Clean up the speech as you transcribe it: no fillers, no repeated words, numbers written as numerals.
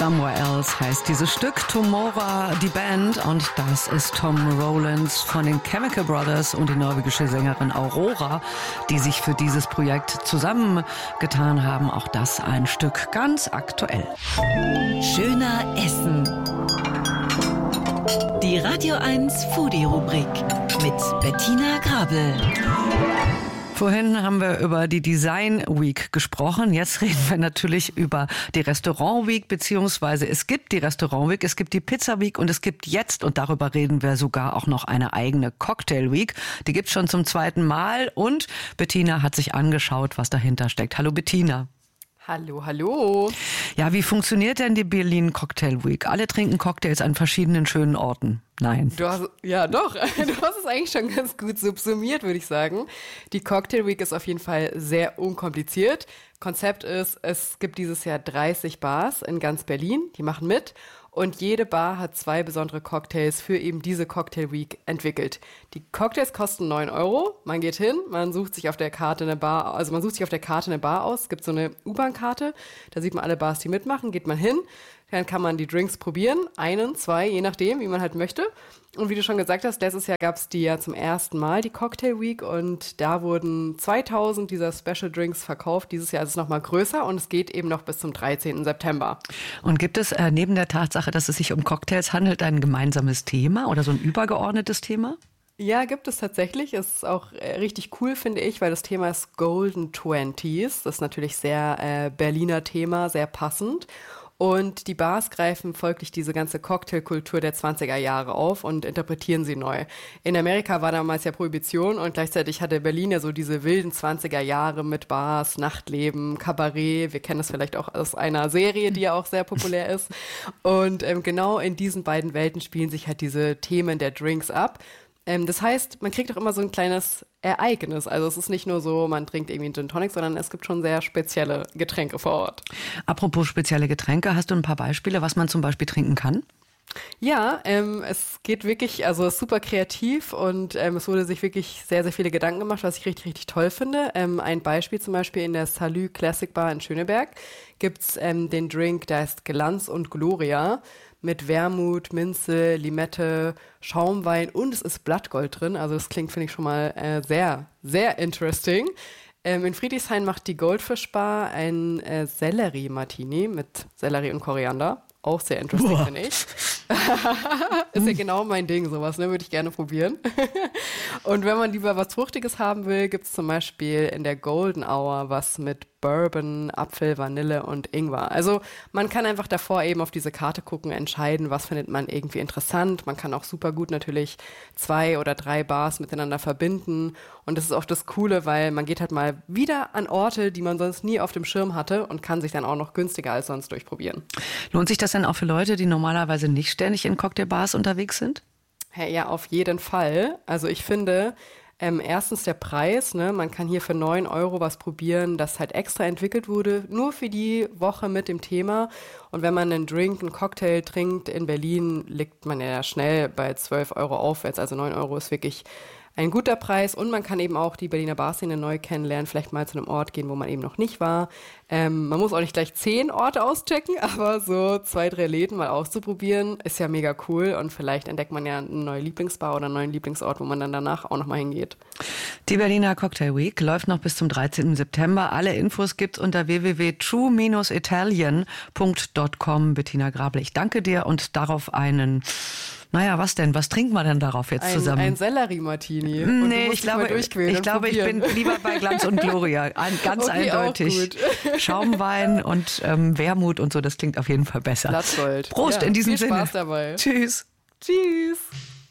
Somewhere Else heißt dieses Stück. Tomorrow die Band und das ist Tom Rowlands von den Chemical Brothers und die norwegische Sängerin Aurora, die sich für dieses Projekt zusammengetan haben. Auch das ein Stück ganz aktuell. Schöner Essen. Die Radio 1 Foodie-Rubrik mit Bettina Grabel. Vorhin haben wir über die Design Week gesprochen. Jetzt reden wir natürlich über die Restaurant Week, beziehungsweise es gibt die Restaurant Week, es gibt die Pizza Week und es gibt jetzt, und darüber reden wir sogar auch noch, eine eigene Cocktail Week. Die gibt's schon zum 2. Mal und Bettina hat sich angeschaut, was dahinter steckt. Hallo Bettina. Hallo, hallo. Ja, wie funktioniert denn die Berlin Cocktail Week? Alle trinken Cocktails an verschiedenen schönen Orten. Nein. Ja, doch. Du hast es eigentlich schon ganz gut subsumiert, würde ich sagen. Die Cocktail Week ist auf jeden Fall sehr unkompliziert. Konzept ist, es gibt dieses Jahr 30 Bars in ganz Berlin, die machen mit. Und jede Bar hat 2 besondere Cocktails für eben diese Cocktail Week entwickelt. Die Cocktails kosten 9 €. Man geht hin, man sucht sich auf der Karte eine Bar, aus. Es gibt so eine U-Bahn-Karte, da sieht man alle Bars, die mitmachen, geht man hin. Dann kann man die Drinks probieren, 1, 2, je nachdem, wie man halt möchte. Und wie du schon gesagt hast, letztes Jahr gab es die ja zum ersten Mal, die Cocktail Week. Und da wurden 2000 dieser Special Drinks verkauft. Dieses Jahr ist es nochmal größer und es geht eben noch bis zum 13. September. Und gibt es neben der Tatsache, dass es sich um Cocktails handelt, ein gemeinsames Thema oder so ein übergeordnetes Thema? Ja, gibt es tatsächlich. Es ist auch richtig cool, finde ich, weil das Thema ist Golden Twenties. Das ist natürlich sehr Berliner Thema, sehr passend. Und die Bars greifen folglich diese ganze Cocktailkultur der 20er Jahre auf und interpretieren sie neu. In Amerika war damals ja Prohibition und gleichzeitig hatte Berlin ja so diese wilden 20er Jahre mit Bars, Nachtleben, Kabarett. Wir kennen das vielleicht auch aus einer Serie, die ja auch sehr populär ist. Und genau in diesen beiden Welten spielen sich halt diese Themen der Drinks ab. Das heißt, man kriegt auch immer so ein kleines Ereignis. Also es ist nicht nur so, man trinkt irgendwie einen Gin Tonic, sondern es gibt schon sehr spezielle Getränke vor Ort. Apropos spezielle Getränke, hast du ein paar Beispiele, was man zum Beispiel trinken kann? Ja, es geht wirklich, also es ist super kreativ und es wurde sich wirklich sehr, sehr viele Gedanken gemacht, was ich richtig, richtig toll finde. Ein Beispiel zum Beispiel in der Salü Classic Bar in Schöneberg gibt's den Drink, der heißt Glanz und Gloria mit Wermut, Minze, Limette, Schaumwein und es ist Blattgold drin. Also das klingt, finde ich, schon mal sehr, sehr interesting. In Friedrichshain macht die Goldfish Bar ein Sellerie-Martini mit Sellerie und Koriander. Auch sehr interesting, finde ich. Ist ja genau mein Ding, sowas, ne? Würde ich gerne probieren. Und wenn man lieber was Fruchtiges haben will, gibt's zum Beispiel in der Golden Hour was mit Bourbon, Apfel, Vanille und Ingwer. Also man kann einfach davor eben auf diese Karte gucken, entscheiden, was findet man irgendwie interessant. Man kann auch super gut natürlich 2 oder 3 Bars miteinander verbinden. Und das ist auch das Coole, weil man geht halt mal wieder an Orte, die man sonst nie auf dem Schirm hatte und kann sich dann auch noch günstiger als sonst durchprobieren. Lohnt sich das denn auch für Leute, die normalerweise nicht ständig in Cocktailbars unterwegs sind? Hey, ja, auf jeden Fall. Also ich finde, erstens der Preis, ne? Man kann hier für 9 € was probieren, das halt extra entwickelt wurde, nur für die Woche mit dem Thema. Und wenn man einen Drink, einen Cocktail trinkt in Berlin, liegt man ja schnell bei 12 € aufwärts. Also 9 € ist wirklich ein guter Preis und man kann eben auch die Berliner Barszene neu kennenlernen, vielleicht mal zu einem Ort gehen, wo man eben noch nicht war. Man muss auch nicht gleich 10 Orte auschecken, aber so 2, 3 Läden mal auszuprobieren, ist ja mega cool und vielleicht entdeckt man ja eine neue Lieblingsbar oder einen neuen Lieblingsort, wo man dann danach auch nochmal hingeht. Die Berliner Cocktail Week läuft noch bis zum 13. September. Alle Infos gibt's unter www.true-italien.com. Bettina Grabel, ich danke dir und darauf einen... Naja, was denn? Was trinken wir denn darauf jetzt zusammen? Ein Sellerie-Martini. Nee, ich glaube, ich bin lieber bei Glanz und Gloria. Ganz okay, eindeutig. Schaumwein und Wermut und so, das klingt auf jeden Fall besser. Blattgold. Prost, ja, in diesem Sinne. Viel Spaß dabei. Tschüss. Tschüss.